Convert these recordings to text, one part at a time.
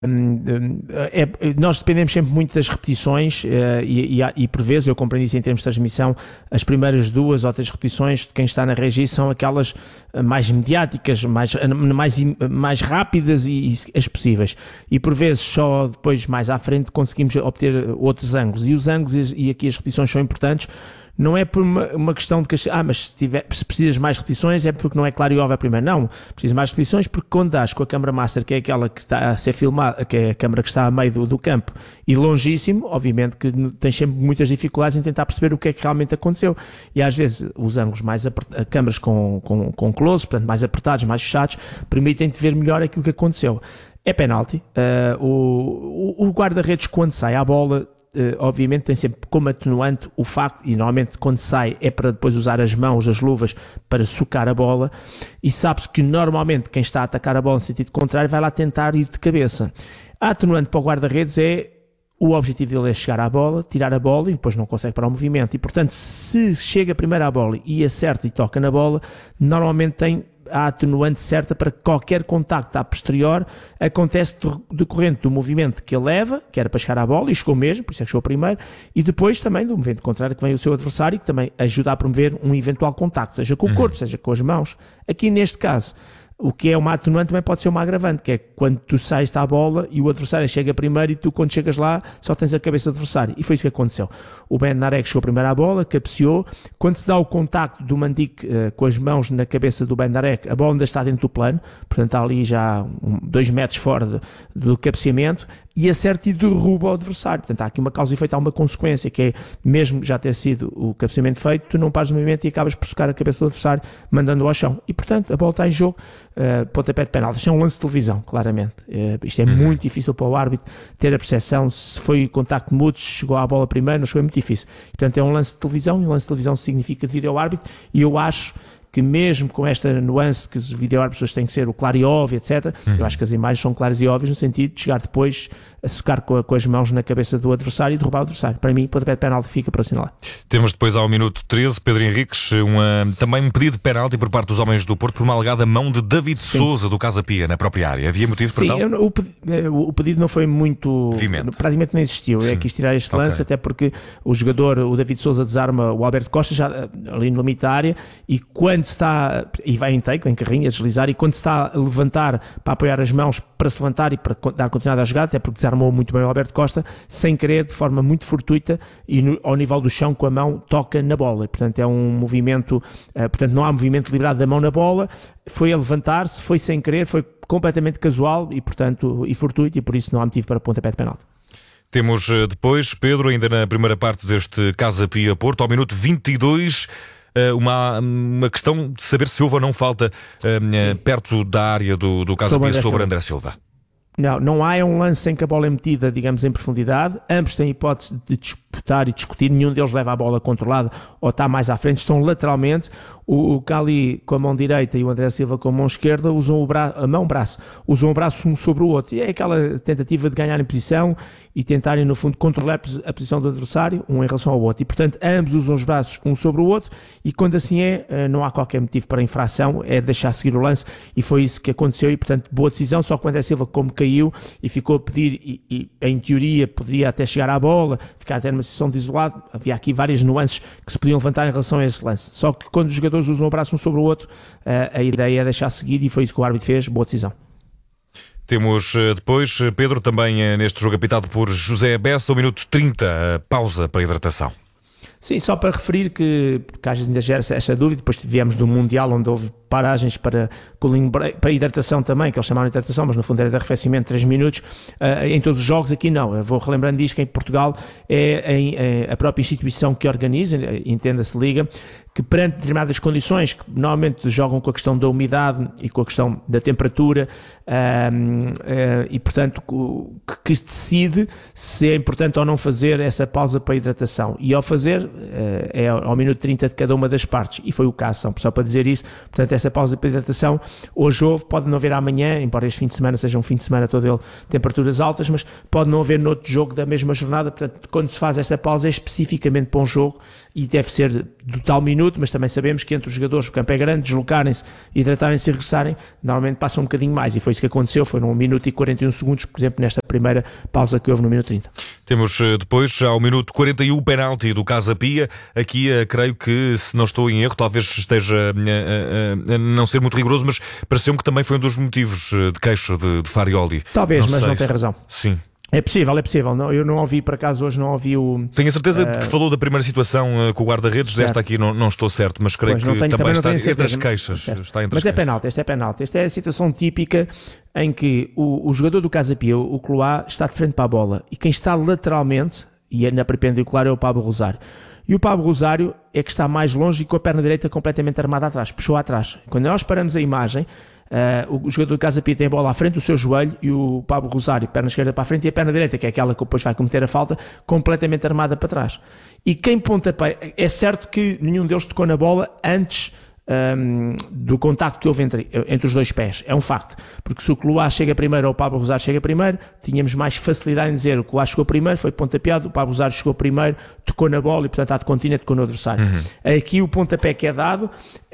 Nós dependemos sempre muito das repetições e por vezes, eu compreendo isso em termos de transmissão, as primeiras 2 ou 3 repetições de quem está na regi são aquelas mais mediáticas, mais rápidas e as possíveis, e por vezes só depois mais à frente conseguimos obter outros ângulos, e os ângulos e aqui as repetições são importantes. Não é por uma questão de que, mas se precisas mais repetições é porque não é claro e óbvio a primeira. Não, precisas mais repetições porque quando dás com a câmara master, que é aquela que está a ser filmada, que é a câmara que está a meio do campo e longíssimo, obviamente que tens sempre muitas dificuldades em tentar perceber o que é que realmente aconteceu. E às vezes os ângulos mais câmaras com close, portanto mais apertados, mais fechados, permitem-te ver melhor aquilo que aconteceu. É penalti. O guarda-redes, quando sai à bola, obviamente tem sempre como atenuante o facto, e normalmente quando sai é para depois usar as mãos, as luvas para socar a bola, e sabe-se que normalmente quem está a atacar a bola no sentido contrário vai lá tentar ir de cabeça. A atenuante para o guarda-redes o objetivo dele é chegar à bola, tirar a bola e depois não consegue parar o movimento, e portanto se chega primeiro à bola e acerta e toca na bola, normalmente tem a atenuante certa para que qualquer contacto a posterior acontece decorrente do movimento que ele leva, que era para chegar à bola, e chegou mesmo, por isso é que chegou primeiro, e depois também do movimento contrário que vem o seu adversário, que também ajuda a promover um eventual contacto, seja com o corpo, seja com as mãos. Aqui neste caso, o que é uma atenuante também pode ser uma agravante, que é quando tu sais da bola e o adversário chega primeiro e tu, quando chegas lá, só tens a cabeça do adversário. E foi isso que aconteceu. O Bednarek chegou primeiro à bola, cabeceou. Quando se dá o contacto do Mandic com as mãos na cabeça do Bednarek, a bola ainda está dentro do plano, portanto está ali já 2 metros fora do cabeceamento, e acerta e derruba o adversário. Portanto, há aqui uma causa e efeito, há uma consequência, que é, mesmo já ter sido o cabeceamento feito, tu não pares o movimento e acabas por socar a cabeça do adversário, mandando-o ao chão. E, portanto, a bola está em jogo, pontapé de penalti. Isto é um lance de televisão, claramente. Isto é muito difícil para o árbitro ter a percepção se foi contacto mútuo, se chegou à bola primeiro, não chegou, é muito difícil. Portanto, é um lance de televisão, e um lance de televisão significa devido ao árbitro, e eu acho que mesmo com esta nuance que os vídeo-árbitros têm que ser o claro e óbvio, etc., eu acho que as imagens são claras e óbvias no sentido de chegar depois a socar com as mãos na cabeça do adversário e derrubar o adversário. Para mim, pontapé de penalti fica para assinalar. Temos depois ao minuto 13, Pedro Henriques, também um pedido de penalti por parte dos homens do Porto por uma alegada mão de David Sousa do Casa Pia na própria área. Havia motivo para tal? O pedido não foi muito... Praticamente nem existiu. Eu quis tirar este lance, até porque o jogador, o David Sousa, desarma o Alberto Costa já ali no limite da área, e quando se está, e vai em take, em carrinho, a deslizar, e quando se está a levantar para apoiar as mãos para se levantar e para dar continuidade à jogada, até porque desarmou muito bem o Alberto Costa, sem querer, de forma muito fortuita, e ao nível do chão com a mão toca na bola, e, portanto é um movimento, portanto não há movimento liberado da mão na bola, foi a levantar-se, foi sem querer, foi completamente casual e, portanto, e fortuito, e por isso não há motivo para pontapé de penalti. Temos depois, Pedro, ainda na primeira parte deste Casa Pia Porto, ao minuto 22, uma questão de saber se houve ou não falta perto da área do Casa Pia sobre André Silva. Não há um lance em que a bola é metida, digamos, em profundidade. Ambos têm hipótese de disputar e discutir. Nenhum deles leva a bola controlada ou está mais à frente. Estão lateralmente. O Cali com a mão direita e o André Silva com a mão esquerda usam usam o braço um sobre o outro. E é aquela tentativa de ganhar em posição e tentarem, no fundo, controlar a posição do adversário, um em relação ao outro. E, portanto, ambos usam os braços um sobre o outro, e quando assim não há qualquer motivo para infração, é deixar seguir o lance, e foi isso que aconteceu, e, portanto, boa decisão. Só que o André Silva, como caiu e ficou a pedir, e em teoria poderia até chegar à bola, ficar até numa situação de isolado, havia aqui várias nuances que se podiam levantar em relação a esse lance. Só que quando os jogadores usam o braço um sobre o outro, a ideia é deixar seguir, e foi isso que o árbitro fez. Boa decisão. Temos depois, Pedro, também neste jogo apitado por José Bessa, ao minuto 30, pausa para hidratação. Sim, só para referir que às vezes ainda gera essa dúvida, depois viemos do Mundial, onde houve paragens para cooling break, para hidratação também, que eles chamaram de hidratação, mas no fundo era de arrefecimento, 3 minutos, em todos os jogos. Aqui não. Eu vou relembrando disto, que em Portugal é a própria instituição que organiza, entenda-se liga, que perante determinadas condições, que normalmente jogam com a questão da umidade e com a questão da temperatura, e portanto que decide se é importante ou não fazer essa pausa para hidratação, e ao fazer é ao minuto 30 de cada uma das partes, e foi o caso, só para dizer isso. Portanto, essa pausa para hidratação. Hoje houve, pode não haver amanhã, embora este fim de semana seja um fim de semana todo ele temperaturas altas, mas pode não haver noutro jogo da mesma jornada. Portanto, quando se faz essa pausa é especificamente para um jogo e deve ser do tal minuto, mas também sabemos que entre os jogadores o campo é grande, deslocarem-se, hidratarem-se e regressarem, normalmente passa um bocadinho mais, e foi isso que aconteceu, foi num minuto e 41 segundos, por exemplo, nesta primeira pausa que houve no minuto 30. Temos depois, ao minuto 41, o penalti do Casa Pia. Aqui creio que, se não estou em erro, talvez esteja a não ser muito rigoroso, mas pareceu-me que também foi um dos motivos de queixa de Farioli. Talvez, mas não tem razão. Sim. É possível. Não, eu não ouvi, por acaso, hoje não ouvi o... Tenho a certeza que falou da primeira situação com o guarda-redes, desta aqui não estou certo, mas creio que também está entre as queixas. Mas é penalti, este é penalti. Esta é a situação típica em que o jogador do Casa Pia, o Cloá, está de frente para a bola e quem está lateralmente, e na perpendicular, é o Pablo Rosário. E o Pablo Rosário é que está mais longe e com a perna direita completamente armada atrás, puxou atrás. Quando nós paramos a imagem, o jogador do Casa Pia tem a bola à frente, o seu joelho, e o Pablo Rosário, perna esquerda para a frente, e a perna direita, que é aquela que depois vai cometer a falta, completamente armada para trás. E quem pontapé, é certo que nenhum deles tocou na bola antes do contacto que houve entre os dois pés, é um facto, porque se o Cloá chega primeiro ou o Pablo Rosário chega primeiro, tínhamos mais facilidade em dizer o Cloá chegou primeiro, foi pontapeado, o Pablo Rosário chegou primeiro, tocou na bola e portanto ato contínuo tocou no adversário. Aqui o pontapé que é dado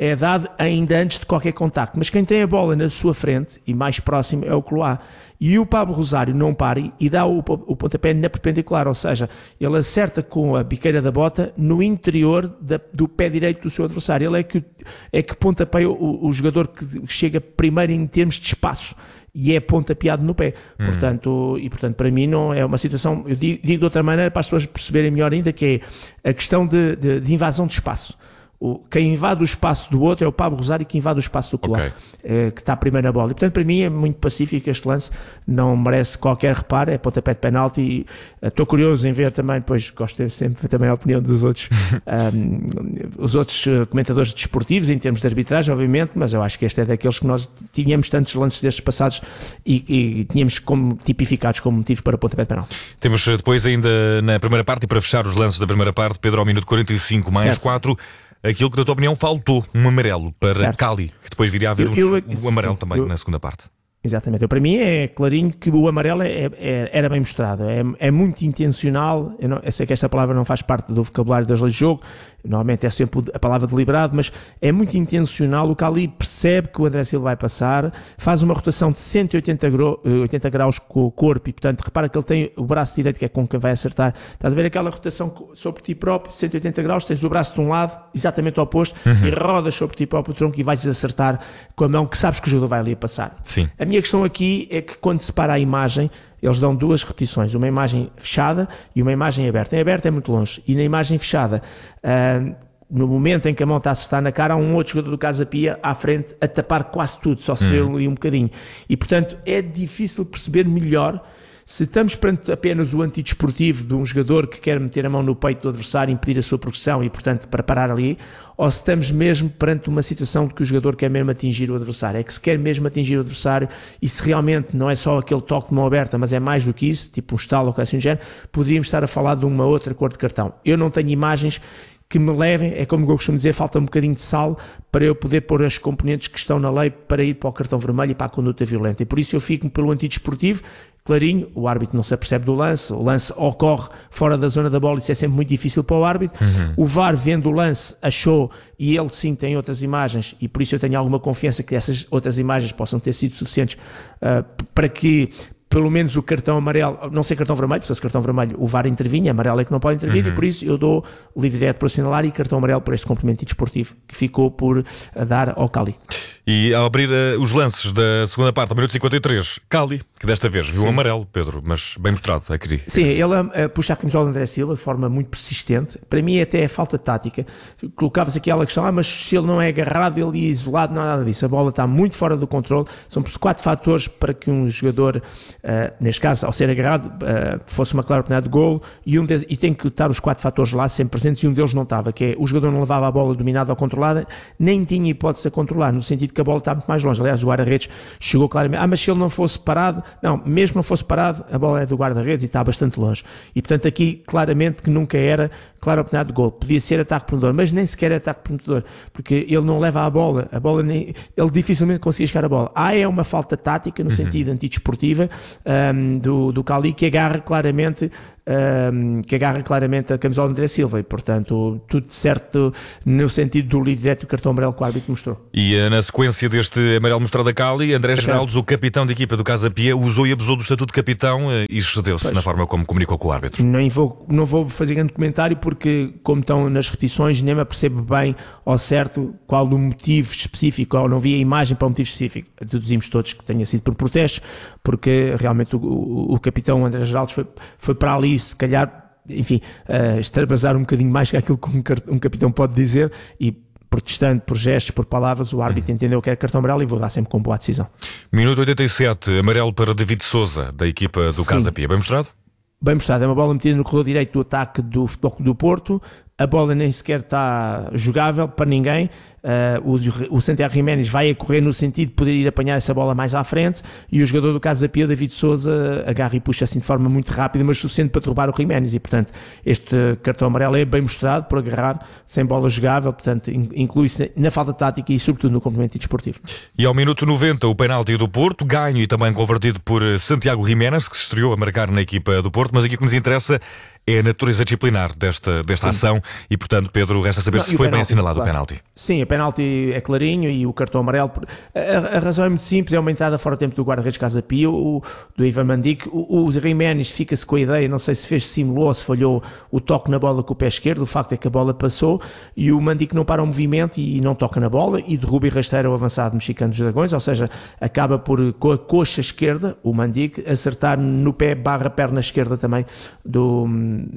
ainda antes de qualquer contacto, mas quem tem a bola na sua frente e mais próximo é o Cloá. E o Pablo Rosário não para e dá o pontapé na perpendicular, ou seja, ele acerta com a biqueira da bota no interior do pé direito do seu adversário. Ele é que pontapeia o jogador que chega primeiro em termos de espaço e é pontapeado no pé. Portanto, para mim não é uma situação, eu digo de outra maneira para as pessoas perceberem melhor ainda, que é a questão de invasão de espaço. Quem invade o espaço do outro é o Pablo Rosário, e quem invade o espaço do Cloá, que está primeiro na bola. E, portanto, para mim é muito pacífico este lance, não merece qualquer reparo, é pontapé de penalti. E estou curioso em ver também, depois gosto de ter sempre também a opinião dos outros, os outros comentadores desportivos, em termos de arbitragem, obviamente, mas eu acho que este é daqueles que nós tínhamos tantos lances destes passados e tínhamos tipificados como motivo para pontapé de penalti. Temos depois ainda na primeira parte, e para fechar os lances da primeira parte, Pedro, ao minuto 45 mais 4, aquilo que, na tua opinião, faltou, um amarelo para Cali, que depois viria a haver um amarelo também na segunda parte. Exatamente. Para mim é clarinho que o amarelo era bem mostrado. É muito intencional. Eu sei que esta palavra não faz parte do vocabulário das leis de jogo. Normalmente é sempre a palavra deliberado, mas é muito intencional. O Cali percebe que o André Silva vai passar, faz uma rotação de 180 graus com o corpo e, portanto, repara que ele tem o braço direito, que é com quem vai acertar. Estás a ver aquela rotação sobre ti próprio, 180 graus, tens o braço de um lado, exatamente o oposto, e rodas sobre ti próprio o tronco e vais acertar com a mão que sabes que o jogador vai ali a passar. Sim. A minha questão aqui é que quando se para a imagem, eles dão duas repetições, uma imagem fechada e uma imagem aberta. Em aberta é muito longe, e na imagem fechada, no momento em que a mão está a acertar na cara, há um outro jogador do Casa Pia à frente a tapar quase tudo, só se vê ali um bocadinho. E, portanto, é difícil perceber melhor se estamos perante apenas o antidesportivo de um jogador que quer meter a mão no peito do adversário e impedir a sua progressão e, portanto, para parar ali, ou se estamos mesmo perante uma situação de que o jogador quer mesmo atingir o adversário. É que se quer mesmo atingir o adversário e se realmente não é só aquele toque de mão aberta, mas é mais do que isso, tipo um estalo ou coisa assim do género, poderíamos estar a falar de uma outra cor de cartão. Eu não tenho imagens que me levem, é como eu costumo dizer, falta um bocadinho de sal para eu poder pôr as componentes que estão na lei para ir para o cartão vermelho e para a conduta violenta. E por isso eu fico pelo antidesportivo. Clarinho, o árbitro não se apercebe do lance, o lance ocorre fora da zona da bola, isso é sempre muito difícil para o árbitro. O VAR, vendo o lance, achou, e ele sim tem outras imagens, e por isso eu tenho alguma confiança que essas outras imagens possam ter sido suficientes para que pelo menos o cartão amarelo, não sei cartão vermelho, se fosse cartão vermelho o VAR intervinha, amarelo é que não pode intervir, e por isso eu dou livre direto para assinalar e cartão amarelo por este complemento desportivo que ficou por dar ao Cali. E ao abrir os lances da segunda parte, ao minuto 53, Cali, que desta vez viu um amarelo, Pedro, mas bem mostrado, aqui. Sim, ele puxa a camisola de André Silva de forma muito persistente. Para mim até é falta de tática. Colocava-se aquela questão, mas se ele não é agarrado, ele é isolado, não há nada disso. A bola está muito fora do controle. São 4 fatores para que um jogador, neste caso, ao ser agarrado, fosse uma clara oportunidade de golo, e tem que estar os 4 fatores lá sempre presentes, e um deles não estava, que é o jogador não levava a bola dominada ou controlada, nem tinha hipótese de controlar, no sentido que a bola está muito mais longe. Aliás, o guarda-redes chegou claramente, mas se ele não fosse parado, não, mesmo não fosse parado, a bola é do guarda-redes e está bastante longe. E portanto aqui claramente que nunca era clara oportunidade de gol. Podia ser ataque prometedor, mas nem sequer é ataque prometedor, porque ele não leva a bola ele dificilmente conseguia chegar a bola. É uma falta tática, no sentido antidesportiva, do Cali, que agarra claramente a camisola de André Silva, e portanto tudo certo no sentido do livre direto do cartão amarelo que o árbitro mostrou. E na sequência deste amarelo mostrado a Cali, André Geraldes, o capitão da equipa do Casa Pia, usou e abusou do estatuto de capitão e excedeu-se na forma como comunicou com o árbitro. Não vou fazer grande comentário, porque como estão nas repetições nem me apercebo bem ao certo qual o motivo específico, ou não vi a imagem para o motivo específico. Deduzimos todos que tenha sido por protestos, porque realmente o capitão André Geraldes foi para ali, se calhar, enfim, extravasar um bocadinho mais que aquilo que um capitão pode dizer, e protestando por gestos, por palavras, o árbitro entendeu que era cartão amarelo, e vou dar sempre com boa decisão. Minuto 87, amarelo para David Sousa, da equipa do Casa Pia. Bem mostrado? Bem mostrado, é uma bola metida no corredor direito do ataque do Futebol Clube do Porto. A bola nem sequer está jogável para ninguém. O Santiago Jiménez vai a correr no sentido de poder ir apanhar essa bola mais à frente, e o jogador do Casa Pia, David Sousa, agarra e puxa assim de forma muito rápida, mas suficiente para derrubar o Jiménez, e portanto este cartão amarelo é bem mostrado por agarrar sem bola jogável, portanto inclui-se na falta tática e sobretudo no complemento desportivo. E ao minuto 90 o penalti do Porto, ganho e também convertido por Santiago Jiménez, que se estreou a marcar na equipa do Porto, mas aqui o que nos interessa é a natureza disciplilar desta ação, e portanto, Pedro, resta saber se foi bem assinalado o penalti. Sim, o penalti é clarinho, e o cartão amarelo, a razão é muito simples, é uma entrada fora do tempo do guarda-redes Casa Pia, do Ivan Mandic. O Jiménez fica-se com a ideia, não sei se simulou ou se falhou o toque na bola com o pé esquerdo. O facto é que a bola passou e o Mandic não para o movimento e não toca na bola, e derruba e rasteira o avançado mexicano dos Dragões, ou seja, acaba por, com a coxa esquerda, o Mandic, acertar no pé / perna esquerda também do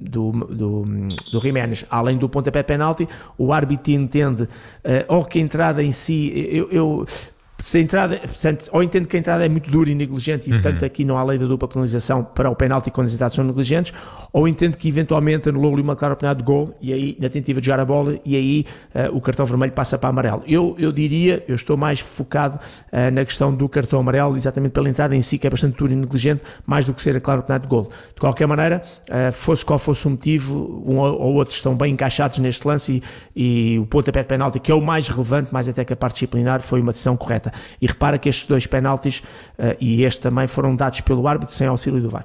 Jiménez. Além do pontapé de penalti, o árbitro entende ou que a entrada em si, se a entrada, portanto, ou entendo que a entrada é muito dura e negligente, e portanto aqui não há lei da dupla penalização para o penalti quando as entradas são negligentes, ou entendo que eventualmente anulou-lhe uma clara oportunidade de gol, e aí na tentativa de jogar a bola, e aí o cartão vermelho passa para amarelo. Eu estou mais focado na questão do cartão amarelo, exatamente pela entrada em si, que é bastante dura e negligente, mais do que ser a clara oportunidade de gol. De qualquer maneira, fosse qual fosse o motivo, um ou outro estão bem encaixados neste lance, e o pontapé de penalti, que é o mais relevante, mais até que a parte disciplinar, foi uma decisão correta. E repara que estes dois penaltis e este também foram dados pelo árbitro sem auxílio do VAR.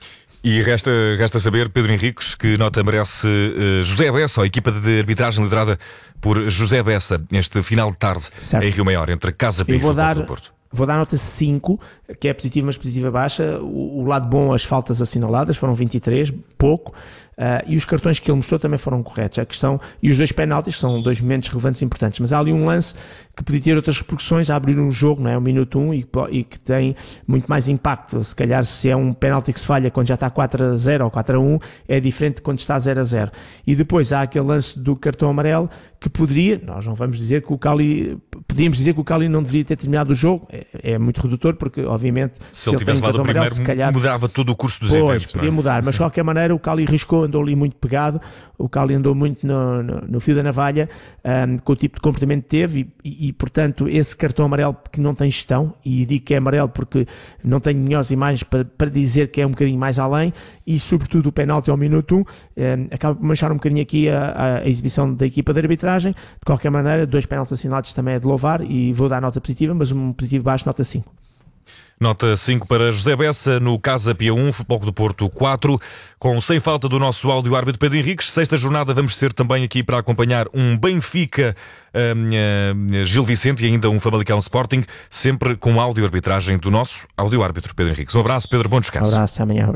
E resta saber, Pedro Henriques, que nota merece José Bessa, a equipa de arbitragem liderada por José Bessa, este final de tarde, certo, em Rio Maior, entre Casa Pia e Futebol do Porto. Vou dar nota 5, que é positiva, mas positiva baixa. O lado bom, as faltas assinaladas, foram 23, pouco. E os cartões que ele mostrou também foram corretos. A questão, e os dois penaltis, que são dois momentos relevantes e importantes, mas há ali um lance que podia ter outras repercussões a abrir um jogo, não é? O minuto 1, e que tem muito mais impacto. Se calhar, se é um penalti que se falha quando já está 4-0 ou 4-1, é diferente de quando está 0-0. E depois há aquele lance do cartão amarelo que poderia, nós não vamos dizer que podíamos dizer que o Cali não deveria ter terminado o jogo. É muito redutor, porque obviamente se ele tivesse levado o primeiro, se calhar mudava todo o curso dos eventos. Podia mudar, mas de qualquer maneira o Cali riscou, andou ali muito pegado, o Cali andou muito no fio da navalha, com o tipo de comportamento que teve, e portanto esse cartão amarelo que não tem gestão, e digo que é amarelo porque não tenho melhores imagens para dizer que é um bocadinho mais além, e sobretudo o penalti ao minuto 1, acaba por manchar um bocadinho aqui a exibição da equipa de arbitragem. De qualquer maneira, dois penaltis assinalados também é de louvar, e vou dar nota positiva, mas um positivo baixo, nota 5. Nota 5 para José Bessa, no Casa Pia 1, Futebol do Porto 4, com sem falta do nosso áudio árbitro Pedro Henriques. Sexta jornada vamos ter também aqui para acompanhar um Benfica Gil Vicente e ainda um Famalicão Sporting, sempre com áudio arbitragem do nosso áudio árbitro Pedro Henriques. Um abraço, Pedro, bom descanso. Um abraço, amanhã.